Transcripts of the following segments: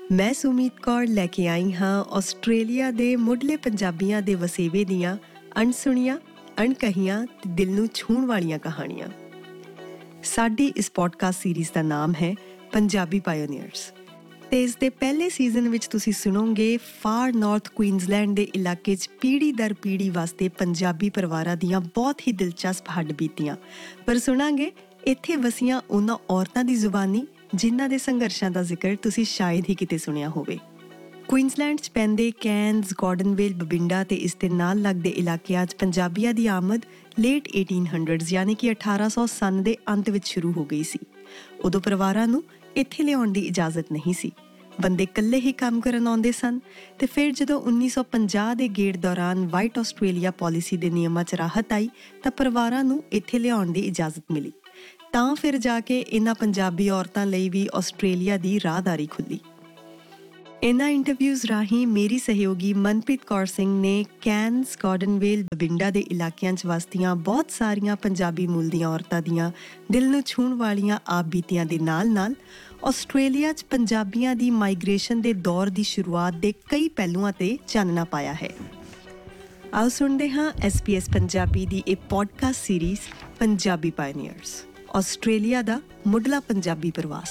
ਮੈਂ ਸੁਮੀਤ ਕੌਰ ਲੈ ਕੇ ਆਈ ਹਾਂ ਆਸਟ੍ਰੇਲੀਆ ਦੇ ਮੁੱਢਲੇ ਪੰਜਾਬੀਆਂ ਦੇ ਵਸੇਵੇ ਦੀਆਂ ਅਣਸੁਣੀਆਂ, ਅਣਕਹੀਆਂ ਤੇ ਦਿਲ ਨੂੰ ਛੂਹਣ ਵਾਲੀਆਂ ਕਹਾਣੀਆਂ। ਸਾਡੀ ਇਸ ਪੋਡਕਾਸਟ ਸੀਰੀਜ਼ ਦਾ ਨਾਮ ਹੈ ਪੰਜਾਬੀ ਪਾਇਓਨੀਅਰਸ ਤੇ ਇਸ ਦੇ ਪਹਿਲੇ ਸੀਜ਼ਨ ਵਿੱਚ ਤੁਸੀਂ ਸੁਣੋਗੇ ਫਾਰ ਨਾਰਥ ਕੁਈਨਜ਼ਲੈਂਡ ਦੇ ਇਲਾਕੇ 'ਚ ਪੀੜ੍ਹੀ ਦਰ ਪੀੜ੍ਹੀ ਵਾਸਤੇ ਪੰਜਾਬੀ ਪਰਿਵਾਰਾਂ ਦੀਆਂ ਬਹੁਤ ਹੀ ਦਿਲਚਸਪ ਹੱਡਬੀਤੀਆਂ, ਪਰ ਸੁਣਾਂਗੇ ਇੱਥੇ ਵਸੀਆਂ ਉਹਨਾਂ ਔਰਤਾਂ ਦੀ ਜ਼ੁਬਾਨੀ ਜਿਨ੍ਹਾਂ ਦੇ ਸੰਘਰਸ਼ਾਂ ਦਾ ਜ਼ਿਕਰ ਤੁਸੀਂ ਸ਼ਾਇਦ ਹੀ ਕਿਤੇ ਸੁਣਿਆ ਹੋਵੇ। ਕੁਈਨਜ਼ਲੈਂਡ 'ਚ ਪੈਂਦੇ ਕੈਨਜ਼, ਗਾਰਡਨਵੇਲ, ਬਬਿੰਡਾ ਤੇ ਇਸ ਦੇ ਨਾਲ ਲੱਗਦੇ ਇਲਾਕਿਆਂ 'ਚ ਪੰਜਾਬੀਆਂ ਦੀ ਆਮਦ ਲੇਟ 1800s ਯਾਨੀ ਕਿ 1800 ਸਨ ਦੇ ਅੰਤ ਵਿੱਚ ਸ਼ੁਰੂ ਹੋ ਗਈ ਸੀ। ਉਦੋਂ ਪਰਿਵਾਰਾਂ ਨੂੰ ਇੱਥੇ ਲਿਆਉਣ ਦੀ ਇਜਾਜ਼ਤ ਨਹੀਂ ਸੀ। ਬੰਦੇ ਇਕੱਲੇ ਹੀ ਕੰਮ ਕਰਨ ਆਉਂਦੇ ਸਨ ਤੇ ਫਿਰ ਜਦੋਂ 1950 ਦੇ ਗੇੜ ਦੌਰਾਨ ਵਾਈਟ ਆਸਟ੍ਰੇਲੀਆ ਪਾਲਿਸੀ ਦੇ ਨਿਯਮਾਂ 'ਚ ਰਾਹਤ ਆਈ ਤਾਂ ਪਰਿਵਾਰਾਂ ਨੂੰ ਇੱਥੇ ਲਿਆਉਣ ਦੀ ਇਜਾਜ਼ਤ ਮਿਲੀ। ਤਾਂ ਫਿਰ ਜਾ ਕੇ ਇਹਨਾਂ ਪੰਜਾਬੀ ਔਰਤਾਂ ਲਈ ਵੀ ਆਸਟ੍ਰੇਲੀਆ ਦੀ ਰਾਹਦਾਰੀ ਖੁੱਲ੍ਹੀ। ਇਹਨਾਂ ਇੰਟਰਵਿਊਜ਼ ਰਾਹੀਂ ਮੇਰੀ ਸਹਿਯੋਗੀ ਮਨਪ੍ਰੀਤ ਕੌਰ ਸਿੰਘ ਨੇ ਕੈਨਜ਼, ਗਾਰਡਨਵੇਲ, ਬਬਿੰਡਾ ਦੇ ਇਲਾਕਿਆਂ 'ਚ ਵਸਦੀਆਂ ਬਹੁਤ ਸਾਰੀਆਂ ਪੰਜਾਬੀ ਮੂਲ ਦੀਆਂ ਔਰਤਾਂ ਦੀਆਂ ਦਿਲ ਨੂੰ ਛੂਹਣ ਵਾਲੀਆਂ ਆਪ ਬੀਤੀਆਂ ਦੇ ਨਾਲ-ਨਾਲ ਆਸਟ੍ਰੇਲੀਆ 'ਚ ਪੰਜਾਬੀਆਂ ਦੀ ਮਾਈਗ੍ਰੇਸ਼ਨ ਦੇ ਦੌਰ ਦੀ ਸ਼ੁਰੂਆਤ ਦੇ ਕਈ ਪਹਿਲੂਆਂ 'ਤੇ ਚਾਨਣਾ ਪਾਇਆ ਹੈ। ਆਓ ਸੁਣਦੇ ਹਾਂ SBS ਪੰਜਾਬੀ ਦੀ ਇਹ ਪੋਡਕਾਸਟ ਸੀਰੀਜ਼ ਪੰਜਾਬੀ ਪਾਇਨੀਅਰਸ, ਆਸਟ੍ਰੇਲੀਆ ਦਾ ਮੁੱਢਲਾ ਪੰਜਾਬੀ ਪ੍ਰਵਾਸ।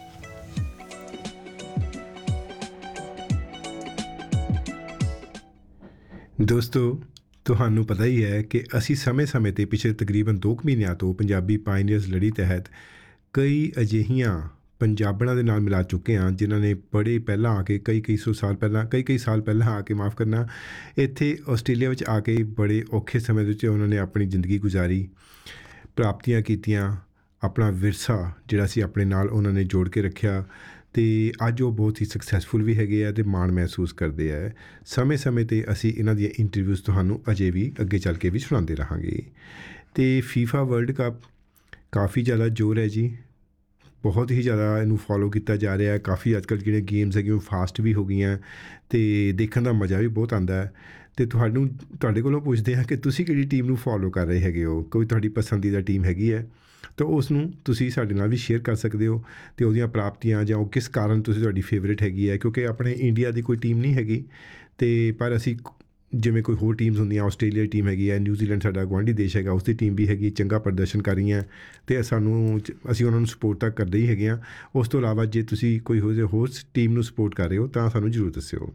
ਦੋਸਤੋ, ਤੁਹਾਨੂੰ ਪਤਾ ਹੀ ਹੈ ਕਿ ਅਸੀਂ ਸਮੇਂ-ਸਮੇਂ 'ਤੇ ਪਿਛਲੇ ਤਕਰੀਬਨ 2 ਮਹੀਨਿਆਂ ਤੋਂ ਪੰਜਾਬੀ ਪਾਇਨੀਅਰਸ ਲੜੀ ਤਹਿਤ ਕਈ ਅਜਿਹੀਆਂ ਪੰਜਾਬਣਾਂ ਦੇ ਨਾਲ ਮਿਲਾ ਚੁੱਕੇ ਹਾਂ ਜਿਨ੍ਹਾਂ ਨੇ ਬੜੇ ਪਹਿਲਾਂ ਆ ਕੇ ਕਈ ਸਾਲ ਪਹਿਲਾਂ ਆ ਕੇ ਇੱਥੇ ਆਸਟ੍ਰੇਲੀਆ ਵਿੱਚ ਆ ਕੇ ਬੜੇ ਔਖੇ ਸਮੇਂ ਵਿੱਚ ਉਹਨਾਂ ਨੇ ਆਪਣੀ ਜ਼ਿੰਦਗੀ ਗੁਜ਼ਾਰੀ, ਪ੍ਰਾਪਤੀਆਂ ਕੀਤੀਆਂ, ਆਪਣਾ ਵਿਰਸਾ ਜਿਹੜਾ ਸੀ ਆਪਣੇ ਨਾਲ ਉਹਨਾਂ ਨੇ ਜੋੜ ਕੇ ਰੱਖਿਆ ਅਤੇ ਅੱਜ ਉਹ ਬਹੁਤ ਹੀ ਸਕਸੈਸਫੁਲ ਵੀ ਹੈਗੇ ਆ ਅਤੇ ਮਾਣ ਮਹਿਸੂਸ ਕਰਦੇ ਹੈ। ਸਮੇਂ-ਸਮੇਂ 'ਤੇ ਅਸੀਂ ਇਹਨਾਂ ਦੀਆਂ ਇੰਟਰਵਿਊਜ਼ ਤੁਹਾਨੂੰ ਅਜੇ ਵੀ ਅੱਗੇ ਚੱਲ ਕੇ ਵੀ ਸੁਣਾਉਂਦੇ ਰਹਾਂਗੇ। ਅਤੇ ਫੀਫਾ ਵਰਲਡ ਕੱਪ ਕਾਫੀ ਜ਼ਿਆਦਾ ਜ਼ੋਰ ਹੈ ਜੀ, ਬਹੁਤ ਹੀ ਜ਼ਿਆਦਾ ਇਹਨੂੰ ਫੋਲੋ ਕੀਤਾ ਜਾ ਰਿਹਾ। ਕਾਫੀ ਅੱਜ ਕੱਲ੍ਹ ਜਿਹੜੀਆਂ ਗੇਮਸ ਹੈਗੀਆਂ ਉਹ ਫਾਸਟ ਵੀ ਹੋ ਗਈਆਂ ਅਤੇ ਦੇਖਣ ਦਾ ਮਜ਼ਾ ਵੀ ਬਹੁਤ ਆਉਂਦਾ ਹੈ। ਅਤੇ ਤੁਹਾਡੇ ਕੋਲੋਂ ਪੁੱਛਦੇ ਹਾਂ ਕਿ ਤੁਸੀਂ ਕਿਹੜੀ ਟੀਮ ਨੂੰ ਫੋਲੋ ਕਰ ਰਹੇ ਹੈਗੇ ਹੋ, ਕੋਈ ਤੁਹਾਡੀ ਪਸੰਦੀਦਾ ਟੀਮ ਹੈਗੀ ਹੈ ਤਾਂ ਉਸ ਨੂੰ ਤੁਸੀਂ ਸਾਡੇ ਨਾਲ ਵੀ ਸ਼ੇਅਰ ਕਰ ਸਕਦੇ ਹੋ ਅਤੇ ਉਹਦੀਆਂ ਪ੍ਰਾਪਤੀਆਂ ਜਾਂ ਉਹ ਕਿਸ ਕਾਰਨ ਤੁਹਾਡੀ ਫੇਵਰੇਟ ਹੈਗੀ ਹੈ। ਕਿਉਂਕਿ ਆਪਣੇ ਇੰਡੀਆ ਦੀ ਕੋਈ ਟੀਮ ਨਹੀਂ ਹੈਗੀ ਅਤੇ ਪਰ ਅਸੀਂ ਜਿਵੇਂ ਕੋਈ ਹੋਰ ਟੀਮਸ ਹੁੰਦੀਆਂ, ਆਸਟ੍ਰੇਲੀਆ ਦੀ ਟੀਮ ਹੈਗੀ ਹੈ, ਨਿਊਜ਼ੀਲੈਂਡ ਸਾਡਾ ਗੁਆਂਢੀ ਦੇਸ਼ ਹੈਗਾ, ਉਸ ਦੀ ਟੀਮ ਵੀ ਹੈਗੀ, ਚੰਗਾ ਪ੍ਰਦਰਸ਼ਨ ਕਰ ਰਹੀਆਂ ਅਤੇ ਅਸੀਂ ਉਹਨਾਂ ਨੂੰ ਸਪੋਰਟ ਤਾਂ ਕਰਦੇ ਹੀ ਹੈਗੇ ਹਾਂ। ਉਸ ਤੋਂ ਇਲਾਵਾ ਜੇ ਤੁਸੀਂ ਕੋਈ ਹੋਰ ਟੀਮ ਨੂੰ ਸਪੋਰਟ ਕਰ ਰਹੇ ਹੋ ਤਾਂ ਸਾਨੂੰ ਜ਼ਰੂਰ ਦੱਸਿਓ।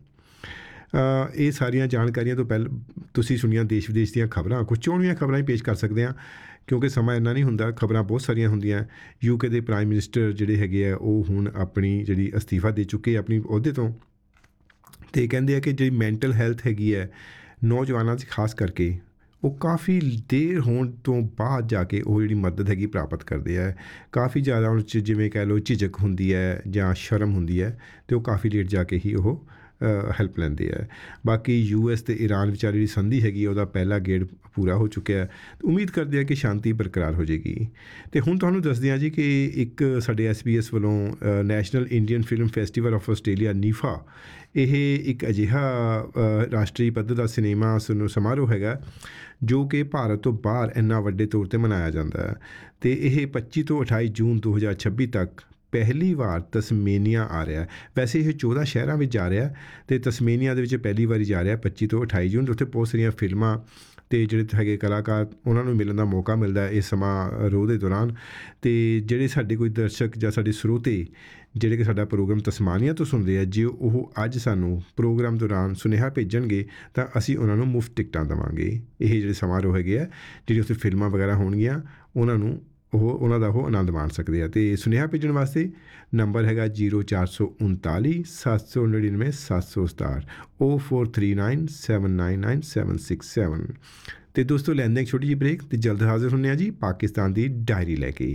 ਇਹ ਸਾਰੀਆਂ ਜਾਣਕਾਰੀਆਂ ਤੋਂ ਪਹਿਲਾਂ ਤੁਸੀਂ ਸੁਣੀਆਂ ਦੇਸ਼ ਵਿਦੇਸ਼ ਦੀਆਂ ਖਬਰਾਂ, ਕੁਝ ਚੋਣਵੀਆਂ ਖਬਰਾਂ ਹੀ ਪੇਸ਼ ਕਰ ਸਕਦੇ ਹਾਂ ਕਿਉਂਕਿ ਸਮਾਂ ਇੰਨਾ ਨਹੀਂ ਹੁੰਦਾ। ਖਬਰਾਂ ਬਹੁਤ ਸਾਰੀਆਂ ਹੁੰਦੀਆਂ। UK ਦੇ ਪ੍ਰਾਈਮ ਮਿਨਿਸਟਰ ਜਿਹੜੇ ਹੈਗੇ ਆ ਉਹ ਹੁਣ ਆਪਣੀ ਜਿਹੜੀ ਅਸਤੀਫਾ ਦੇ ਚੁੱਕੇ ਆਪਣੀ ਅਹੁਦੇ ਤੋਂ, ਅਤੇ ਕਹਿੰਦੇ ਆ ਕਿ ਜਿਹੜੀ ਮੈਂਟਲ ਹੈਲਥ ਹੈਗੀ ਹੈ ਨੌਜਵਾਨਾਂ 'ਚ ਖਾਸ ਕਰਕੇ, ਉਹ ਕਾਫੀ ਦੇਰ ਹੋਣ ਤੋਂ ਬਾਅਦ ਜਾ ਕੇ ਉਹ ਜਿਹੜੀ ਮਦਦ ਹੈਗੀ ਪ੍ਰਾਪਤ ਕਰਦੇ ਹੈ। ਕਾਫੀ ਜ਼ਿਆਦਾ ਉਹਨਾਂ 'ਚ ਜਿਵੇਂ ਕਹਿ ਲਓ ਝਿਜਕ ਹੁੰਦੀ ਹੈ ਜਾਂ ਸ਼ਰਮ ਹੁੰਦੀ ਹੈ ਅਤੇ ਉਹ ਕਾਫੀ ਲੇਟ ਜਾ ਕੇ ਹੀ ਉਹ ਹੈਲਪ ਲੈਂਦੇ ਹੈ। ਬਾਕੀ US ਅਤੇ ਈਰਾਨ ਵਿਚਾਲੇ ਜਿਹੜੀ ਸੰਧੀ ਹੈਗੀ ਉਹਦਾ ਪਹਿਲਾ ਗੇੜ ਪੂਰਾ ਹੋ ਚੁੱਕਿਆ। ਉਮੀਦ ਕਰਦੇ ਹਾਂ ਕਿ ਸ਼ਾਂਤੀ ਬਰਕਰਾਰ ਹੋ ਜਾਏਗੀ। ਅਤੇ ਹੁਣ ਤੁਹਾਨੂੰ ਦੱਸਦੇ ਹਾਂ ਜੀ ਕਿ ਇੱਕ ਸਾਡੇ SBS ਵੱਲੋਂ national Indian film festival of Australia NIFA, ਇਹ ਇੱਕ ਅਜਿਹਾ ਰਾਸ਼ਟਰੀ ਪੱਧਰ ਦਾ ਸਿਨੇਮਾ ਸਮਾਰੋਹ ਹੈਗਾ ਜੋ ਕਿ ਭਾਰਤ ਤੋਂ ਬਾਹਰ ਇੰਨਾ ਵੱਡੇ ਤੌਰ 'ਤੇ ਮਨਾਇਆ ਜਾਂਦਾ ਹੈ ਅਤੇ ਇਹ 25 ਤੋਂ 28 ਜੂਨ 2026 ਤੱਕ ਪਹਿਲੀ ਵਾਰ ਤਸਮੇਨੀਆ ਆ ਰਿਹਾ। ਵੈਸੇ ਇਹ 14 ਸ਼ਹਿਰਾਂ ਵਿੱਚ ਜਾ ਰਿਹਾ ਅਤੇ ਤਸਮੇਨੀਆ ਦੇ ਵਿੱਚ ਪਹਿਲੀ ਵਾਰੀ ਜਾ ਰਿਹਾ 25 ਤੋਂ 28 ਜੂਨ। ਉੱਥੇ ਬਹੁਤ ਸਾਰੀਆਂ ਫਿਲਮਾਂ ਅਤੇ ਜਿਹੜੇ ਹੈਗੇ ਕਲਾਕਾਰ ਉਹਨਾਂ ਨੂੰ ਮਿਲਣ ਦਾ ਮੌਕਾ ਮਿਲਦਾ ਇਸ ਸਮਾਰੋਹ ਦੇ ਦੌਰਾਨ। ਅਤੇ ਜਿਹੜੇ ਸਾਡੇ ਕੋਈ ਦਰਸ਼ਕ ਜਾਂ ਸਾਡੇ ਸਰੋਤੇ ਜਿਹੜੇ ਕਿ ਸਾਡਾ ਪ੍ਰੋਗਰਾਮ ਤਸਮਾਨੀਆ ਤੋਂ ਸੁਣਦੇ ਆ, ਜੇ ਉਹ ਅੱਜ ਸਾਨੂੰ ਪ੍ਰੋਗਰਾਮ ਦੌਰਾਨ ਸੁਨੇਹਾ ਭੇਜਣਗੇ ਤਾਂ ਅਸੀਂ ਉਹਨਾਂ ਨੂੰ ਮੁਫਤ ਟਿਕਟਾਂ ਦੇਵਾਂਗੇ। ਇਹ ਜਿਹੜੇ ਸਮਾਰੋਹ ਹੈਗੇ ਆ, ਜਿਹੜੀ ਉੱਥੇ ਫਿਲਮਾਂ ਵਗੈਰਾ ਹੋਣਗੀਆਂ, ਉਹਨਾਂ ਦਾ ਉਹ ਆਨੰਦ ਮਾਣ ਸਕਦੇ ਆ। ਅਤੇ ਸੁਨੇਹਾ ਭੇਜਣ ਵਾਸਤੇ ਨੰਬਰ ਹੈਗਾ 0439 799 767 0439 799 767। ਅਤੇ ਦੋਸਤੋ, ਲੈਂਦੇ ਇੱਕ ਛੋਟੀ ਜਿਹੀ ਬ੍ਰੇਕ ਅਤੇ ਜਲਦ ਹਾਜ਼ਰ ਹੁੰਦੇ ਹਾਂ ਜੀ ਪਾਕਿਸਤਾਨ ਦੀ ਡਾਇਰੀ ਲੈ ਕੇ।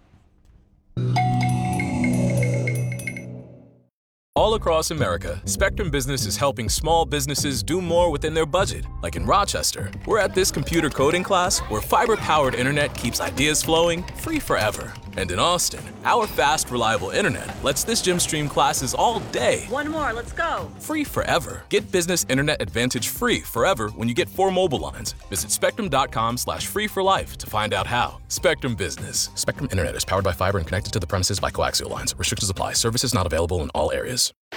All across America, Spectrum Business is helping small businesses do more within their budget. Like in Rochester, we're at this computer coding class where fiber-powered internet keeps ideas flowing free forever. And in Austin, our fast, reliable internet lets this gym stream classes all day. One more, let's go. Free forever. Get business internet advantage free forever when you get 4 mobile lines. Visit spectrum.com/free for life to find out how. Spectrum Business. Spectrum Internet is powered by fiber and connected to the premises by coaxial lines. Restrictions apply. Services not available in all areas.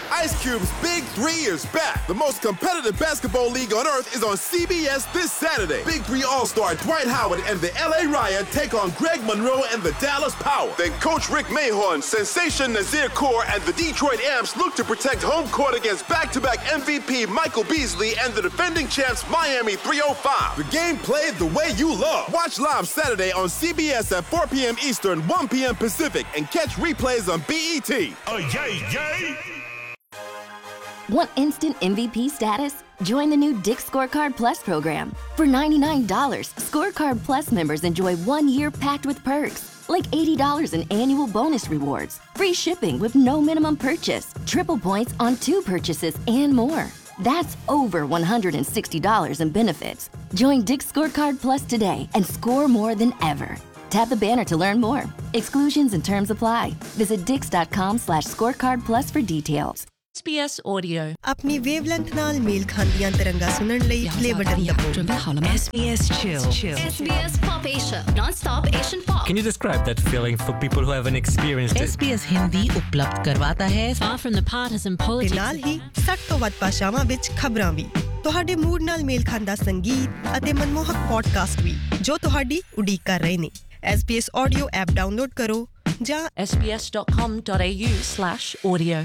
Ice Cube's Big 3 is back. The most competitive basketball league on earth is on CBS this Saturday. Big 3 All-Star Dwight Howard and the LA Riot take on Greg Monroe and the Dallas Power. Then Coach Rick Mahorn, Sensation Nazir Kaur, and the Detroit Amps look to protect home court against back-to-back MVP Michael Beasley and the defending champs Miami 305. The game played the way you love. Watch live Saturday on CBS at 4 p.m. Eastern, 1 p.m. Pacific, and catch replays on BET. Oh, yay, yay! Want instant MVP status? Join the new Dick's Scorecard Plus program. For $99, Scorecard Plus members enjoy 1 year packed with perks, like $80 in annual bonus rewards, free shipping with no minimum purchase, triple points on 2 purchases, and more. That's over $160 in benefits. Join Dick's Scorecard Plus today and score more than ever. Tap the banner to learn more. Exclusions and terms apply. Visit dix.com/scorecard plus for details. SBS Audio. ਆਪਣੀ wavelength ਨਾਲ ਮੇਲ ਖਾਂਦੀਆਂ ਤਰੰਗਾਂ ਸੁਣਨ ਲਈ play button ਦਬਾਓ। SBS Chill. SBS Pop Asia, non-stop Asian pop. Can you describe that feeling for people who haven't experienced it? SBS Hindi उपलब्ध करवाता है far from the partisan ਤੇ politics. ਨਾਲ ਹੀ 60 ਤੋਂ ਵੱਧ ਭਾਸ਼ਾਵਾਂ ਵਿੱਚ ਖਬਰਾਂ ਵੀ। ਤੁਹਾਡੇ ਮੂਡ ਨਾਲ ਮੇਲ ਖਾਂਦਾ ਸੰਗੀਤ ਅਤੇ ਮਨਮੋਹਕ ਪੋਡਕਾਸਟ ਵੀ ਜੋ ਤੁਹਾਡੀ ਉਡੀਕ ਕਰ ਰਹੇ ਨੇ। SBS Audio ਐਪ ਡਾਊਨਲੋਡ ਕਰੋ ਜਾਂ sbs.com.au/audio.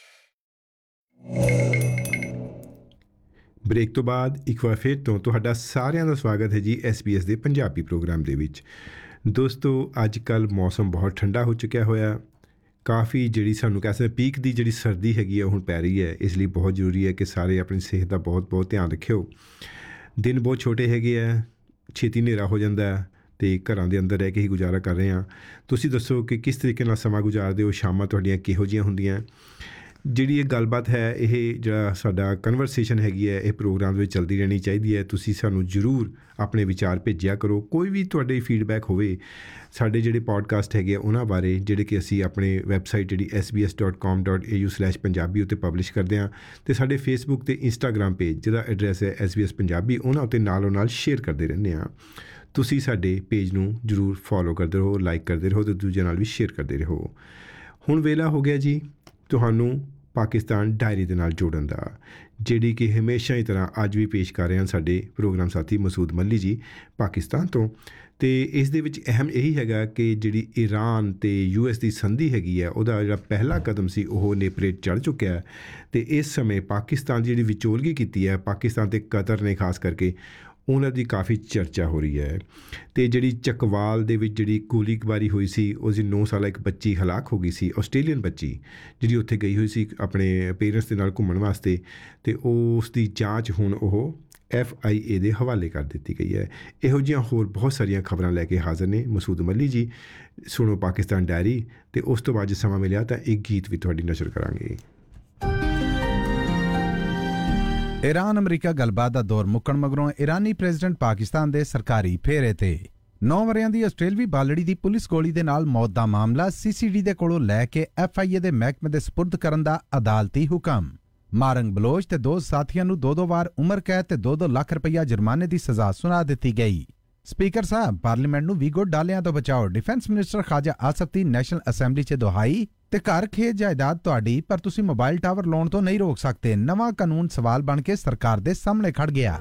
ਬ੍ਰੇਕ ਤੋਂ ਬਾਅਦ ਇੱਕ ਵਾਰ ਫਿਰ ਤੋਂ ਤੁਹਾਡਾ ਸਾਰਿਆਂ ਦਾ ਸਵਾਗਤ ਹੈ ਜੀ SBS ਦੇ ਪੰਜਾਬੀ ਪ੍ਰੋਗਰਾਮ ਦੇ ਵਿੱਚ। ਦੋਸਤੋ, ਅੱਜ ਕੱਲ੍ਹ ਮੌਸਮ ਬਹੁਤ ਠੰਡਾ ਹੋ ਚੁੱਕਿਆ ਹੋਇਆ। ਕਾਫੀ ਜਿਹੜੀ ਸਾਨੂੰ ਕਹਿ ਸਕਦੇ ਪੀਕ ਦੀ ਜਿਹੜੀ ਸਰਦੀ ਹੈਗੀ ਹੈ ਉਹ ਹੁਣ ਪੈ ਰਹੀ ਹੈ। ਇਸ ਲਈ ਬਹੁਤ ਜ਼ਰੂਰੀ ਹੈ ਕਿ ਸਾਰੇ ਆਪਣੀ ਸਿਹਤ ਦਾ ਬਹੁਤ ਧਿਆਨ ਰੱਖਿਓ। ਦਿਨ ਬਹੁਤ ਛੋਟੇ ਹੈਗੇ ਆ, ਛੇਤੀ ਹਨੇਰਾ ਹੋ ਜਾਂਦਾ ਅਤੇ ਘਰਾਂ ਦੇ ਅੰਦਰ ਰਹਿ ਕੇ ਹੀ ਗੁਜ਼ਾਰਾ ਕਰ ਰਹੇ ਹਾਂ। ਤੁਸੀਂ ਦੱਸੋ ਕਿ ਕਿਸ ਤਰੀਕੇ ਨਾਲ ਸਮਾਂ ਗੁਜ਼ਾਰਦੇ ਹੋ, ਸ਼ਾਮਾਂ ਤੁਹਾਡੀਆਂ ਕਿਹੋ ਜਿਹੀਆਂ ਹੁੰਦੀਆਂ। ਜਿਹੜੀ ਇਹ ਗੱਲਬਾਤ ਹੈ, ਇਹ ਜਿਹੜਾ ਸਾਡਾ ਕਨਵਰਸੇਸ਼ਨ ਹੈਗੀ ਹੈ, ਇਹ ਪ੍ਰੋਗਰਾਮ ਵਿੱਚ ਚੱਲਦੀ ਰਹਿਣੀ ਚਾਹੀਦੀ ਹੈ। ਤੁਸੀਂ ਸਾਨੂੰ ਜ਼ਰੂਰ ਆਪਣੇ ਵਿਚਾਰ ਭੇਜਿਆ ਕਰੋ। ਕੋਈ ਵੀ ਤੁਹਾਡੇ ਫੀਡਬੈਕ ਹੋਵੇ ਸਾਡੇ ਜਿਹੜੇ ਪੋਡਕਾਸਟ ਹੈਗੇ ਆ ਉਹਨਾਂ ਬਾਰੇ, ਜਿਹੜੇ ਕਿ ਅਸੀਂ ਆਪਣੇ ਵੈਬਸਾਈਟ ਜਿਹੜੀ sbs.com.au/ਪੰਜਾਬੀ ਉੱਤੇ ਪਬਲਿਸ਼ ਕਰਦੇ ਹਾਂ, ਅਤੇ ਸਾਡੇ ਫੇਸਬੁੱਕ ਅਤੇ ਇੰਸਟਾਗ੍ਰਾਮ ਪੇਜ ਜਿਹਦਾ ਐਡਰੈਸ ਹੈ SBS ਪੰਜਾਬੀ, ਉਹਨਾਂ ਉੱਤੇ ਨਾਲੋਂ ਨਾਲ ਸ਼ੇਅਰ ਕਰਦੇ ਰਹਿੰਦੇ ਹਾਂ। ਤੁਸੀਂ ਸਾਡੇ ਪੇਜ ਨੂੰ ਜ਼ਰੂਰ ਫੋਲੋ ਕਰਦੇ ਰਹੋ, ਲਾਈਕ ਕਰਦੇ ਰਹੋ ਅਤੇ ਦੂਜਿਆਂ ਨਾਲ ਵੀ ਸ਼ੇਅਰ ਕਰਦੇ ਰਹੋ। ਹੁਣ ਵੇਲਾ ਹੋ ਗਿਆ ਜੀ ਤੁਹਾਨੂੰ ਪਾਕਿਸਤਾਨ ਡਾਇਰੀ ਦੇ ਨਾਲ ਜੋੜਨ ਦਾ, ਜਿਹੜੀ ਕਿ ਹਮੇਸ਼ਾ ਹੀ ਤਰ੍ਹਾਂ ਅੱਜ ਵੀ ਪੇਸ਼ ਕਰ ਰਹੇ ਹਨ ਸਾਡੇ ਪ੍ਰੋਗਰਾਮ ਸਾਥੀ ਮਸੂਦ ਮੱਲੀ ਜੀ ਪਾਕਿਸਤਾਨ ਤੋਂ। ਅਤੇ ਇਸ ਦੇ ਵਿੱਚ ਅਹਿਮ ਇਹੀ ਹੈਗਾ ਕਿ ਜਿਹੜੀ ਈਰਾਨ ਅਤੇ US ਦੀ ਸੰਧੀ ਹੈਗੀ ਹੈ, ਉਹਦਾ ਜਿਹੜਾ ਪਹਿਲਾ ਕਦਮ ਸੀ ਉਹ ਨੇਪਰੇ ਚੜ੍ਹ ਚੁੱਕਿਆ। ਅਤੇ ਇਸ ਸਮੇਂ ਪਾਕਿਸਤਾਨ ਦੀ ਜਿਹੜੀ ਵਿਚੋਲਗੀ ਕੀਤੀ ਹੈ, ਪਾਕਿਸਤਾਨ ਅਤੇ ਕਤਰ ਨੇ ਖਾਸ ਕਰਕੇ, ਉਹਨਾਂ ਦੀ ਕਾਫੀ ਚਰਚਾ ਹੋ ਰਹੀ ਹੈ। ਅਤੇ ਜਿਹੜੀ ਚੱਕਵਾਲ ਦੇ ਵਿੱਚ ਜਿਹੜੀ ਗੋਲੀਬਾਰੀ ਹੋਈ ਸੀ, ਉਸਦੀ 9 ਸਾਲਾ ਇੱਕ ਬੱਚੀ ਹਲਾਕ ਹੋ ਗਈ ਸੀ, ਆਸਟ੍ਰੇਲੀਅਨ ਬੱਚੀ ਜਿਹੜੀ ਉੱਥੇ ਗਈ ਹੋਈ ਸੀ ਆਪਣੇ ਪੇਰੈਂਟਸ ਦੇ ਨਾਲ ਘੁੰਮਣ ਵਾਸਤੇ, ਅਤੇ ਉਸ ਦੀ ਜਾਂਚ ਹੁਣ ਉਹ FIA ਦੇ ਹਵਾਲੇ ਕਰ ਦਿੱਤੀ ਗਈ ਹੈ। ਇਹੋ ਜਿਹੀਆਂ ਹੋਰ ਬਹੁਤ ਸਾਰੀਆਂ ਖਬਰਾਂ ਲੈ ਕੇ ਹਾਜ਼ਰ ਨੇ ਮਸੂਦ ਮੱਲੀ ਜੀ। ਸੁਣੋ ਪਾਕਿਸਤਾਨ ਡਾਇਰੀ, ਅਤੇ ਉਸ ਤੋਂ ਬਾਅਦ ਜੇ ਸਮਾਂ ਮਿਲਿਆ ਤਾਂ ਇੱਕ ਗੀਤ ਵੀ ਤੁਹਾਡੀ ਨਸ਼ਰ ਕਰਾਂਗੇ। ईरान अमरीका गलबात का दौर मुक्कण मगरों ईरानी प्रेजिडेंट पाकिस्तान के सरकारी फेरे ते 9 वरियां दी आस्ट्रेलवी बालड़ी दी पुलिस गोली दे नाल मौत दा मामला CCD दे कोलों लैके FIA दे महकमे दे सपुर्द करन दा अदालती हुकम। मारंग बलोच ते 2 साथियां नूं 2-2 वार उम्र कैद ते 2-2 लाख रुपया जुर्माने दी सजा सुना दित्ती गई। स्पीकर साहब पार्लीमेंट नूं वीगो डालियां तो बचाओ। डिफेंस मिनिस्टर ख्वाजा आसफ दी नैशनल असैम्बली च दुहाई ਤੇ ਘਰ ਖੇਤ ਜਾਇਦਾਦ ਤੁਹਾਡੀ, ਪਰ ਤੁਸੀਂ ਮੋਬਾਈਲ ਟਾਵਰ ਲਾਉਣ ਤੋਂ ਨਹੀਂ ਰੋਕ ਸਕਦੇ। ਨਵਾਂ ਕਾਨੂੰਨ ਸਵਾਲ ਬਣ ਕੇ ਸਰਕਾਰ ਦੇ ਸਾਹਮਣੇ ਖੜ ਗਿਆ।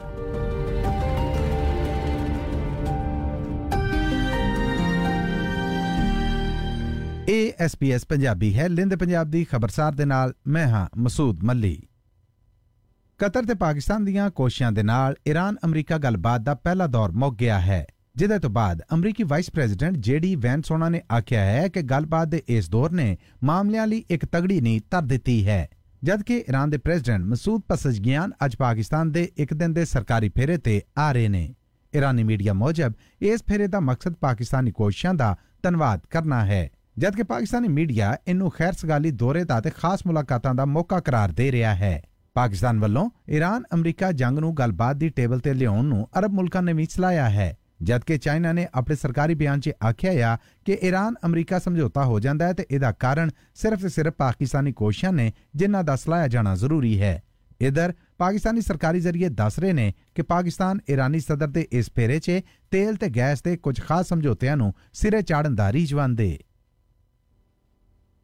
ਇਹ SBS ਪੰਜਾਬੀ ਹੈ। ਲਿੰਦ ਪੰਜਾਬ ਦੀ ਖਬਰਸਾਰ ਦੇ ਨਾਲ ਮੈਂ ਹਾਂ ਮਸੂਦ ਮੱਲੀ। ਕਤਰ ਤੇ ਪਾਕਿਸਤਾਨ ਦੀਆਂ ਕੋਸ਼ਿਸ਼ਾਂ ਦੇ ਨਾਲ ਈਰਾਨ ਅਮਰੀਕਾ ਗੱਲਬਾਤ ਦਾ ਪਹਿਲਾ ਦੌਰ ਮੁੱਕ ਗਿਆ ਹੈ, ਜਿਹਦੇ ਤੋਂ ਬਾਅਦ ਅਮਰੀਕੀ ਵਾਈਸ ਪ੍ਰੈਜ਼ੀਡੈਂਟ JD ਵੈਂਸ ਉਹਨਾਂ ਨੇ ਆਖਿਆ ਹੈ ਕਿ ਗੱਲਬਾਤ ਦੇ ਇਸ ਦੌਰ ਨੇ ਮਾਮਲਿਆਂ ਲਈ ਇੱਕ ਤਗੜੀ ਨੀਂਹ ਧਰ ਦਿੱਤੀ ਹੈ। ਜਦਕਿ ਈਰਾਨ ਦੇ ਪ੍ਰੈਜ਼ੀਡੈਂਟ ਮਸੂਦ ਪਸਸ਼ਗਿਆਨ ਅੱਜ ਪਾਕਿਸਤਾਨ ਦੇ ਇੱਕ ਦਿਨ ਦੇ ਸਰਕਾਰੀ ਫੇਰੇ ਤੇ ਆ ਰਹੇ ਨੇ। ਈਰਾਨੀ ਮੀਡੀਆ ਮੁਜਬ ਇਸ ਫੇਰੇ ਦਾ ਮਕਸਦ ਪਾਕਿਸਤਾਨੀ ਕੋਸ਼ਿਸ਼ਾਂ ਦਾ ਧੰਨਵਾਦ ਕਰਨਾ ਹੈ, ਜਦਕਿ ਪਾਕਿਸਤਾਨੀ ਮੀਡੀਆ ਇਹਨੂੰ ਖੈਰ ਸਗਾਲੀ ਦੌਰੇ ਦਾ ਤੇ ਖਾਸ ਮੁਲਾਕਾਤਾਂ ਦਾ ਮੌਕਾ ਕਰਾਰ ਦੇ ਰਿਹਾ ਹੈ। ਪਾਕਿਸਤਾਨ ਵੱਲੋਂ ਈਰਾਨ ਅਮਰੀਕਾ ਜੰਗ ਨੂੰ ਗੱਲਬਾਤ ਦੀ ਟੇਬਲ ਤੇ ਲਿਆਉਣ ਨੂੰ ਅਰਬ ਮੁਲਕਾਂ ਨੇ ਵੀ ਚਲਾਇਆ ਹੈ, ਜਦਕਿ ਚਾਈਨਾ ਨੇ ਆਪਣੇ ਸਰਕਾਰੀ ਬਿਆਨ 'ਚ ਆਖਿਆ ਕਿ ਈਰਾਨ ਅਮਰੀਕਾ ਸਮਝੌਤਾ ਹੋ ਜਾਂਦਾ ਹੈ ਤੇ ਇਹਦਾ ਕਾਰਨ ਸਿਰਫ ਤੇ ਸਿਰਫ ਪਾਕਿਸਤਾਨੀ ਕੋਸ਼ਿਸ਼ਾਂ ਨੇ, ਜਿਨ੍ਹਾਂ ਦਾ ਸਲਾਹਿਆ ਜਾਣਾ ਜ਼ਰੂਰੀ ਹੈ। ਇਧਰ ਪਾਕਿਸਤਾਨੀ ਸਰਕਾਰੀ ਜ਼ਰੀਏ ਦੱਸ ਰਹੇ ਨੇ ਕਿ ਪਾਕਿਸਤਾਨ ਈਰਾਨੀ ਸਦਰ ਦੇ ਇਸ ਫੇਰੇ 'ਚ ਤੇਲ ਤੇ ਗੈਸ ਦੇ ਕੁਝ ਖਾਸ ਸਮਝੌਤਿਆਂ ਨੂੰ ਸਿਰੇ ਚਾੜਨ ਦਾ ਰੀਝਵਾਨ ਦੇ।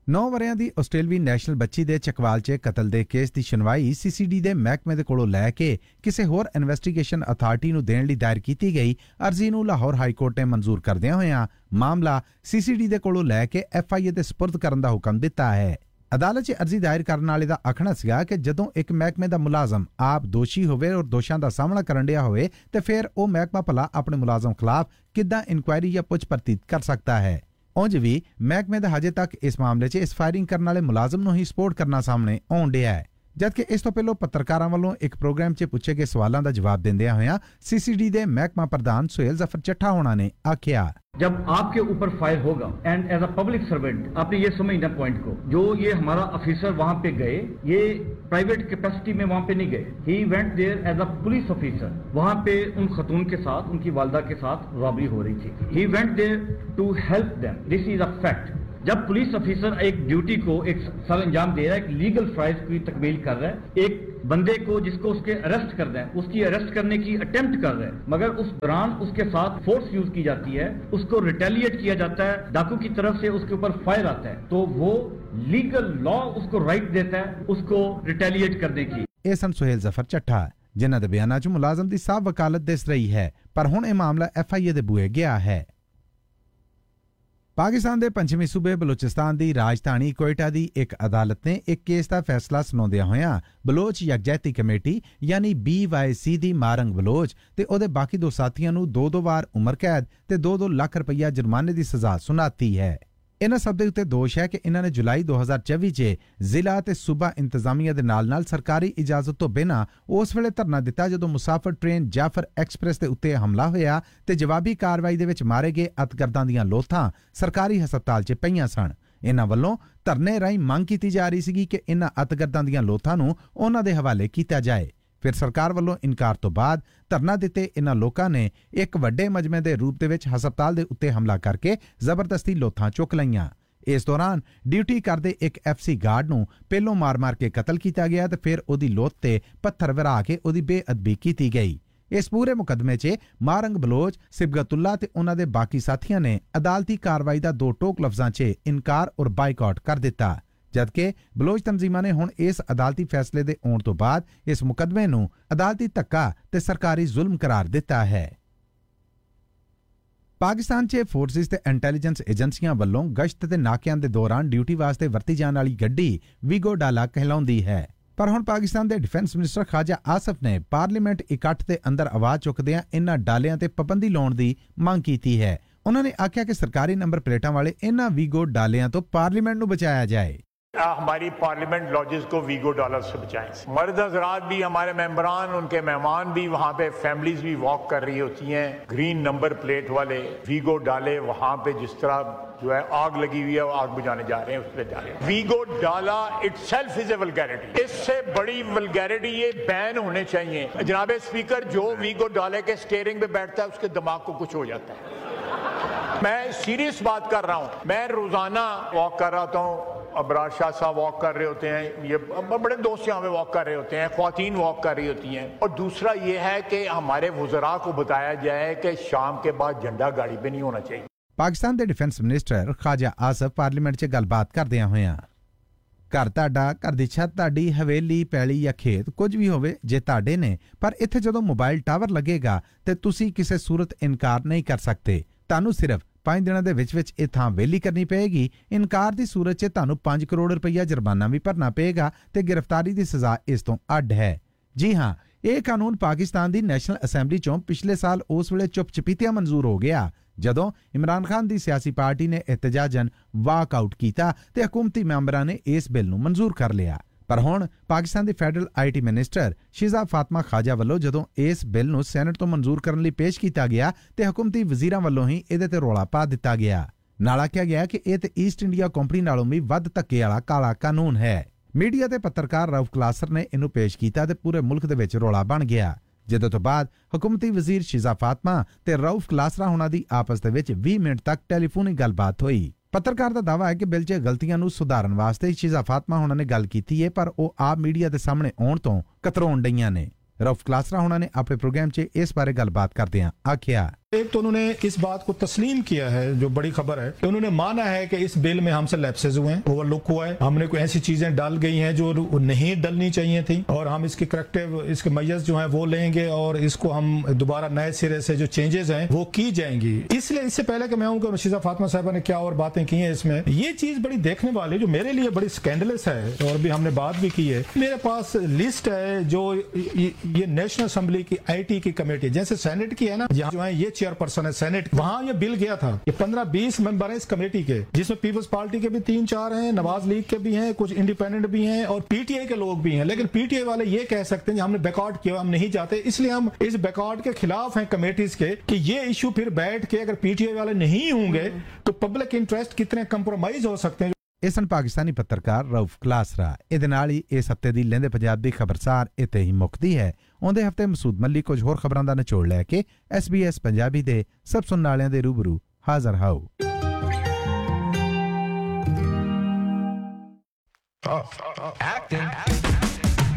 9 ਵਰਿਆਂ ਦੀ ਆਸਟ੍ਰੇਲੀਅਨ ਨੈਸ਼ਨਲ ਬੱਚੀ ਦੇ ਚਕਵਾਲ 'ਚ ਕਤਲ ਦੇ ਕੇਸ ਦੀ ਸੁਣਵਾਈ CCD ਦੇ ਮਹਿਕਮੇ ਦੇ ਕੋਲੋਂ ਲੈ ਕੇ ਕਿਸੇ ਹੋਰ ਇਨਵੈਸਟੀਗੇਸ਼ਨ ਅਥਾਰਟੀ ਨੂੰ ਦੇਣ ਲਈ ਦਾਇਰ ਕੀਤੀ ਗਈ ਅਰਜ਼ੀ ਨੂੰ ਲਾਹੌਰ ਹਾਈ ਕੋਰਟ ਨੇ ਮਨਜ਼ੂਰ ਕਰਦਿਆਂ ਹੋਇਆਂ ਮਾਮਲਾ CCD ਦੇ ਕੋਲੋਂ ਲੈ ਕੇ FIA ਦੇ ਸਪੁਰਦ ਕਰਨ ਦਾ ਹੁਕਮ ਦਿੱਤਾ ਹੈ। ਅਦਾਲਤ 'ਚ ਅਰਜ਼ੀ ਦਾਇਰ ਕਰਨ ਵਾਲੇ ਦਾ ਆਖਣਾ ਸੀਗਾ ਕਿ ਜਦੋਂ ਇੱਕ ਮਹਿਕਮੇ ਦਾ ਮੁਲਾਜ਼ਮ ਆਪ ਦੋਸ਼ੀ ਹੋਵੇ ਔਰ ਦੋਸ਼ਾਂ ਦਾ ਸਾਹਮਣਾ ਕਰਨ ਡਿਆ ਹੋਵੇ ਤੇ ਫਿਰ ਉਹ ਮਹਿਕਮਾ ਭਲਾ ਆਪਣੇ ਮੁਲਾਜ਼ਮ ਖਿਲਾਫ ਕਿੱਦਾਂ ਇਨਕੁਆਇਰੀ ਜਾਂ ਪੁੱਛ ਪਰਤੀਤ ਕਰ ਸਕਦਾ ਹੈ। ਉਂਝ ਵੀ ਮਹਿਕਮੇ ਦਾ ਹਜੇ ਤੱਕ ਇਸ ਮਾਮਲੇ 'ਚ ਇਸ ਫਾਇਰਿੰਗ ਕਰਨ ਵਾਲੇ ਮੁਲਾਜ਼ਮ ਨੂੰ ਹੀ ਸਪੋਰਟ ਕਰਨਾ ਸਾਹਮਣੇ ਆਉਣ ਡਿਆ ਹੈ। ਜਦਕਿ ਇਸ ਤੋਂ ਪਹਿਲਾਂ ਪੱਤਰਕਾਰਾਂ ਵੱਲੋਂ ਇੱਕ ਪ੍ਰੋਗਰਾਮ 'ਚ ਪੁੱਛੇ ਗਏ ਸਵਾਲਾਂ ਦਾ ਜਵਾਬ ਦਿੰਦਿਆਂ ਹੋਇਆਂ CCD ਦੇ ਮਹਿਕਮਾ ਪ੍ਰਧਾਨ ਸੁਹੇਲ ਜ਼ਫਰ ਚੱਠਾ ਹੋਣਾ ਨੇ ਆਖਿਆ, जब आपके ऊपर फायर होगा and as a public servant आपने ये समझना पॉइंट को, जो ये हमारा ऑफिसर वहां पे गए ये प्राइवेट कैपेसिटी में वहां पे नहीं गए, he went there as a police officer, वहां पे उन खतून के साथ उनकी वालदा के साथ रॉबरी हो रही थी, he went there to help them, this is a fact. जब पुलिस ऑफिसर एक ड्यूटी को एक सर अंजाम दे रहा है, एक लीगल फ्राइज की तकमील कर रहा है, एक बंदे को जिसको उसके अरेस्ट कर रहे हैं उसकी अरेस्ट करने की अटेम्प्ट कर रहे हैं, मगर उस दौरान उसके साथ फोर्स यूज की जाती है, उसको रिटेलिएट किया जाता है, डाकू की तरफ से उसके ऊपर फायर आता है, तो वो लीगल लॉ उसको राइट देता है उसको रिटेलिएट करने की। ਇਹ ਸਨ ਸੁਹੇਲ ਜ਼ਫਰ ਚੱਠਾ ਜਿਨ੍ਹਾਂ ਦੇ ਬਿਆਨਾਂ 'ਚ ਮੁਲਾਜ਼ਮ ਦੀ ਸਾਫ਼ ਵਕਾਲਤ ਦਿਸ ਰਹੀ ਹੈ, ਪਰ ਹੁਣ ਇਹ ਮਾਮਲਾ FIA ਦੇ ਬੂਹੇ ਗਿਆ ਹੈ। ਪਾਕਿਸਤਾਨ ਦੇ ਪੰਛਮੀ ਸੂਬੇ ਬਲੋਚਿਸਤਾਨ ਦੀ ਰਾਜਧਾਨੀ ਕੋਇਟਾ ਦੀ ਇੱਕ ਅਦਾਲਤ ਨੇ ਇੱਕ ਕੇਸ ਦਾ ਫੈਸਲਾ ਸੁਣਾਉਂਦਿਆਂ ਹੋਇਆਂ ਬਲੋਚ ਯਕਜਹਿਤੀ ਕਮੇਟੀ ਯਾਨੀ BYC ਦੀ ਮਾਰੰਗ ਬਲੋਚ ਤੇ ਉਹਦੇ ਬਾਕੀ ਦੋ ਸਾਥੀਆਂ ਨੂੰ 2-2 ਵਾਰ ਉਮਰ ਕੈਦ ਤੇ 2-2 ਲੱਖ ਰੁਪਈਆ ਜੁਰਮਾਨੇ ਦੀ ਸਜ਼ਾ ਸੁਣਾਤੀ ਹੈ। ਇਹਨਾਂ ਸਭ ਦੇ ਉੱਤੇ ਦੋਸ਼ ਹੈ ਕਿ ਇਹਨਾਂ ਨੇ ਜੁਲਾਈ 2024 'ਚ ਜ਼ਿਲ੍ਹਾ ਤੇ ਸੂਬਾ ਇੰਤਜ਼ਾਮੀਆ ਦੇ ਨਾਲ ਸਰਕਾਰੀ ਇਜਾਜ਼ਤ ਤੋਂ ਬਿਨਾਂ ਉਸ ਵੇਲੇ ਧਰਨਾ ਦਿੱਤਾ ਜਦੋਂ ਮੁਸਾਫਰ ਟ੍ਰੇਨ ਜਾਫਰ ਐਕਸਪ੍ਰੈਸ ਦੇ ਉੱਤੇ ਹਮਲਾ ਹੋਇਆ ਤੇ ਜਵਾਬੀ ਕਾਰਵਾਈ ਦੇ ਵਿੱਚ ਮਾਰੇ ਗਏ ਅਤਗਰਦਾਂ ਦੀਆਂ ਲੋਥਾਂ ਸਰਕਾਰੀ ਹਸਪਤਾਲ 'ਚ ਪਈਆਂ ਸਨ। ਇਹਨਾਂ ਵੱਲੋਂ ਧਰਨੇ ਰਾਹੀਂ ਮੰਗ ਕੀਤੀ ਜਾ ਰਹੀ ਸੀਗੀ ਕਿ ਇਹਨਾਂ ਅਤਗਰਦਾਂ ਦੀਆਂ ਲੋਥਾਂ ਨੂੰ ਉਹਨਾਂ ਦੇ ਹਵਾਲੇ ਕੀਤਾ ਜਾਏ। ਫਿਰ ਸਰਕਾਰ ਵੱਲੋਂ ਇਨਕਾਰ ਤੋਂ ਬਾਅਦ ਧਰਨਾ ਦਿੱਤੇ ਇਹਨਾਂ ਲੋਕਾਂ ਨੇ ਇੱਕ ਵੱਡੇ ਮਜਮੇ ਦੇ ਰੂਪ ਦੇ ਵਿੱਚ ਹਸਪਤਾਲ ਦੇ ਉੱਤੇ ਹਮਲਾ ਕਰਕੇ ਜ਼ਬਰਦਸਤੀ ਲੋਥਾਂ ਚੁੱਕ ਲਈਆਂ। ਇਸ ਦੌਰਾਨ ਡਿਊਟੀ ਕਰਦੇ ਇੱਕ FC ਗਾਰਡ ਨੂੰ ਪਹਿਲੋਂ ਮਾਰ-ਮਾਰ ਕੇ ਕਤਲ ਕੀਤਾ ਗਿਆ ਤੇ ਫਿਰ ਉਹਦੀ ਲੋਥ ਤੇ ਪੱਥਰ ਵਰਾ ਕੇ ਉਹਦੀ ਬੇਅਦਬੀ ਕੀਤੀ ਗਈ। ਇਸ ਪੂਰੇ ਮੁਕੱਦਮੇ 'ਚ ਮਾਰੰਗ ਬਲੋਚ, ਸਿਬਗਤੁੱਲਾ ਤੇ ਉਹਨਾਂ ਦੇ ਬਾਕੀ ਸਾਥੀਆਂ ਨੇ ਅਦਾਲਤੀ ਕਾਰਵਾਈ ਦਾ 2 ਟੋਕ ਲਫ਼ਜ਼ਾਂ 'ਚ ਇਨਕਾਰ ਔਰ ਬਾਈਕਾਟ ਕਰ ਦਿੱਤਾ, ਜਦਕਿ ਬਲੋਚ ਤਨਜ਼ੀਮਾਂ ਨੇ ਹੁਣ ਇਸ ਅਦਾਲਤੀ ਫੈਸਲੇ ਦੇ ਆਉਣ ਤੋਂ ਬਾਅਦ ਇਸ ਮੁਕੱਦਮੇ ਨੂੰ ਅਦਾਲਤੀ ਧੱਕਾ ਤੇ ਸਰਕਾਰੀ ਜ਼ੁਲਮ ਕਰਾਰ ਦਿੱਤਾ ਹੈ। ਪਾਕਿਸਤਾਨ 'ਚ ਫੋਰਸਿਸ ਤੇ ਇੰਟੈਲੀਜੈਂਸ ਏਜੰਸੀਆਂ ਵੱਲੋਂ ਗਸ਼ਤ ਤੇ ਨਾਕਿਆਂ ਦੇ ਦੌਰਾਨ ਡਿਊਟੀ ਵਾਸਤੇ ਵਰਤੀ ਜਾਣ ਵਾਲੀ ਗੱਡੀ ਵੀਗੋ ਡਾਲਾ ਕਹਿਲਾਉਂਦੀ ਹੈ, ਪਰ ਹੁਣ ਪਾਕਿਸਤਾਨ ਦੇ ਡਿਫੈਂਸ ਮਿਨਿਸਟਰ ਖਾਜਾ ਆਸਫ ਨੇ ਪਾਰਲੀਮੈਂਟ ਇਕੱਠ ਦੇ ਅੰਦਰ ਆਵਾਜ਼ ਚੁੱਕਦਿਆਂ ਇਹਨਾਂ ਡਾਲਿਆਂ ਤੇ ਪਾਬੰਦੀ ਲਾਉਣ ਦੀ ਮੰਗ ਕੀਤੀ ਹੈ। ਉਹਨਾਂ ਨੇ ਆਖਿਆ ਕਿ ਸਰਕਾਰੀ ਨੰਬਰ ਪਲੇਟਾਂ ਵਾਲੇ ਇਹਨਾਂ ਵੀਗੋ ਡਾਲਿਆਂ ਤੋਂ ਪਾर्लियामेंट ਨੂੰ ਬਚਾਇਆ ਜਾਏ। हमारी पार्लियामेंट लॉजेस को वीगो डॉलर से बचाएं। मर्द हजरात भी, हमारे मेंबरान, उनके मेहमान भी, वहाँ पे फैमिलीज भी वॉक कर रही होती हैं, ग्रीन नंबर प्लेट वाले वीगो डाले वहाँ पे जिस तरह जो है आग लगी हुई है वो आग बुझाने जा रहे हैं, उस पर जा रहे हैं। वीगो डाला इटसेल्फ इज ए वल्गैरिटी, इससे बड़ी वल्गैरिटी ये बैन होने चाहिए। जनाब स्पीकर, जो वीगो डाले के स्टीयरिंग पे बैठता है उसके दिमाग को कुछ हो जाता है। मैं सीरियस बात कर रहा हूँ, मैं रोजाना वॉक कर रहा हूँ, अबरार शाह साहब वॉक कर रहे होते हैं, ये बड़े दोस्त यहाँ पे वॉक कर रहे होते हैं, ख्वातीन वॉक कर रही होती हैं। और दूसरा ये है कि हमारे वुज़रा को बताया जाए कि शाम के बाद झंडा गाड़ी पे नहीं होना चाहिए। ਪਾਕਿਸਤਾਨ ਦੇ ਡਿਫੈਂਸ ਮਿਨਿਸਟਰ ਖਾਜਾ ਆਸਫ ਪਾਰਲੀਮੈਂਟ 'ਚ ਗੱਲਬਾਤ ਕਰਦਿਆਂ ਹੋਇਆਂ, ਘਰ ਤੁਹਾਡਾ, ਘਰ ਦੀ ਛੱਤ ਤੁਹਾਡੀ, ਹਵੇਲੀ, ਪੈਲੀ ਜਾਂ ਖੇਤ ਕੁਝ ਵੀ ਹੋਵੇ ਜੇ ਤੁਹਾਡੇ ਨੇ, ਪਰ ਇੱਥੇ ਜਦੋਂ ਮੋਬਾਈਲ ਟਾਵਰ ਲੱਗੇਗਾ ਤੇ ਤੁਸੀਂ ਕਿਸੇ ਸੂਰਤ ਇਨਕਾਰ ਨਹੀਂ ਕਰ ਸਕਦੇ। ਤੁਹਾਨੂੰ ਸਿਰਫ 5 ਦਿਨਾਂ ਦੇ ਵਿੱਚ ਇਹ ਥਾਂ ਵਿਹਲੀ ਕਰਨੀ ਪਏਗੀ। ਇਨਕਾਰ ਦੀ ਸੂਰਤ 'ਚ ਤੁਹਾਨੂੰ 5 ਕਰੋੜ ਰੁਪਈਆ ਜੁਰਮਾਨਾ ਵੀ ਭਰਨਾ ਪਏਗਾ ਤੇ ਗ੍ਰਿਫਤਾਰੀ ਦੀ ਸਜ਼ਾ ਇਸ ਤੋਂ ਅੱਡ ਹੈ। ਜੀ ਹਾਂ, ਇਹ ਕਾਨੂੰਨ ਪਾਕਿਸਤਾਨ ਦੀ ਨੈਸ਼ਨਲ ਅਸੈਂਬਲੀ 'ਚੋਂ ਪਿਛਲੇ ਸਾਲ ਉਸ ਵੇਲੇ ਚੁੱਪ-ਚਪੀਤਿਆਂ ਮਨਜ਼ੂਰ ਹੋ ਗਿਆ ਜਦੋਂ ਇਮਰਾਨ ਖਾਨ ਦੀ ਸਿਆਸੀ ਪਾਰਟੀ ਨੇ ਇhtਜਾਜਨ ਵਾਕਆਊਟ ਕੀਤਾ ਤੇ ਹਕੂਮਤੀ ਮੈਂਬਰਾਂ ਨੇ ਇਸ ਬਿੱਲ ਨੂੰ ਮਨਜ਼ੂਰ ਕਰ ਲਿਆ। ਪਰ ਹੁਣ ਪਾਕਿਸਤਾਨ ਦੇ ਫੈਡਰਲ IT ਮਿਨਿਸਟਰ ਸ਼ਿਜ਼ਾ ਫਾਤਮਾ ਖਾਜਾ ਵੱਲੋਂ ਜਦੋਂ ਇਸ ਬਿੱਲ ਨੂੰ ਸੈਨੇਟ ਤੋਂ ਮਨਜ਼ੂਰ ਕਰਨ ਲਈ ਪੇਸ਼ ਕੀਤਾ ਗਿਆ ਤੇ ਹਕੂਮਤੀ ਵਜ਼ੀਰਾਂ ਵੱਲੋਂ ਹੀ ਇਹਦੇ ਤੇ ਰੌਲਾ ਪਾ ਦਿੱਤਾ ਗਿਆ। ਨਾਲ ਆਖਿਆ ਗਿਆ ਕਿ ਇਹ ਤੇ ਈਸਟ ਇੰਡੀਆ ਕੰਪਨੀ ਨਾਲੋਂ ਵੀ ਵੱਧ ਧੱਕੇ ਵਾਲਾ ਕਾਲਾ ਕਾਨੂੰਨ ਹੈ। ਮੀਡੀਆ ਤੇ ਪੱਤਰਕਾਰ ਰਊਫ ਕਲਾਸਰ ਨੇ ਇਹਨੂੰ ਪੇਸ਼ ਕੀਤਾ ਤੇ ਪੂਰੇ ਮੁਲਕ ਦੇ ਵਿੱਚ ਰੌਲਾ ਬਣ ਗਿਆ, ਜਿਹਦੇ ਤੋਂ ਬਾਅਦ ਹਕੂਮਤੀ ਵਜ਼ੀਰ ਸ਼ਿਜ਼ਾ ਫਾਤਮਾ ਤੇ ਰਊਫ ਕਲਾਸਰਾ ਹੋਣਾ ਦੀ ਆਪਸ ਦੇ ਵਿੱਚ 20 ਮਿੰਟ ਤੱਕ ਟੈਲੀਫੋਨਿਕ ਗੱਲਬਾਤ ਹੋਈ। ਪੱਤਰਕਾਰ ਦਾ ਦਾਅਵਾ ਹੈ ਕਿ ਬਿੱਲ 'ਚ ਗਲਤੀਆਂ ਨੂੰ ਸੁਧਾਰਨ ਵਾਸਤੇ ਸ਼ਿਜ਼ਾ ਫਾਤਮਾ ਹੋਣਾ ਨੇ ਗੱਲ ਕੀਤੀ ਹੈ, ਪਰ ਉਹ ਆਪ ਮੀਡੀਆ ਦੇ ਸਾਹਮਣੇ ਆਉਣ ਤੋਂ ਕਤਰਾਉਣ ਡਈਆਂ ਨੇ। ਰਊਫ ਕਲਾਸਰਾ ਹੋਣਾ ਨੇ ਆਪਣੇ ਪ੍ਰੋਗਰਾਮ 'ਚ ਇਸ ਬਾਰੇ ਗੱਲਬਾਤ ਕਰਦਿਆਂ ਆਖਿਆ, एक तो उन्होंने इस बात को तस्लीम किया है, जो बड़ी खबर है, उन्होंने माना है कि इस बिल में हमसे लैप्सेस हुए हैं, ओवरलुक हुआ है, हमने कोई ऐसी चीजें डाल गई हैं जो नहीं डलनी चाहिए थी और हम इसके करेक्टिव इसके मैयर्स जो हैं वो लेंगे और इसको हम दोबारा नए सिरे से जो चेंजेस हैं वो की जाएंगी। इसलिए इससे पहले कि मैं आऊँ कि रशीदा फातिमा साहिबा ने क्या और बातें की हैं, इसमें ये चीज बड़ी देखने वाली जो मेरे लिए बड़ी स्कैंडलस है और भी हमने बात भी की है। मेरे पास लिस्ट है जो ये नेशनल असेंबली की IT की कमेटी, जैसे सेनेट की है ना, जहाँ जो है ये चेयरपर्सन है सेनेट, वहां ये बिल गया था। ये 15-20 मेंबर हैं इस कमेटी के, जिसमें पीपल्स पार्टी के भी 3-4 हैं, नवाज लीग के भी हैं, कुछ इंडिपेंडेंट भी हैं और PTI के लोग भी हैं। लेकिन PTI वाले ये कह सकते हैं हमने बैकआउट किया, हम नहीं जाते, इसलिए हम इस बैकआउट के खिलाफ हैं कमेटीज के कि ये इशू फिर बैठ के अगर PTI वाले नहीं होंगे तो पब्लिक इंटरेस्ट कितने कंप्रोमाइज हो सकते हैं। ਇਸਨ ਪਾਕਿਸਤਾਨੀ ਪੱਤਰਕਾਰ ਰਊਫ ਕਲਾਸਰਾ। ਇਹਦੇ ਨਾਲ ਹੀ ਇਸ ਹਫਤੇ ਦੀ ਲਹਿੰਦੇ ਪੰਜਾਬ ਦੀ ਖਬਰਸਾਰ ਇੱਥੇ ਹੀ ਮੁੱਕਦੀ ਹੈ। ਆਉਂਦੇ ਹਫਤੇ ਮਸੂਦ ਮੱਲੀ ਕੁਝ ਹੋਰ ਖਬਰਾਂ ਦਾ ਨਿਚੋੜ ਲੈ ਕੇ SBS ਪੰਜਾਬੀ ਦੇ ਸਭ ਸੁਣਨ ਵਾਲਿਆਂ ਦੇ ਰੂਬਰੂ ਹਾਜ਼ਰ ਹੋ। Acting.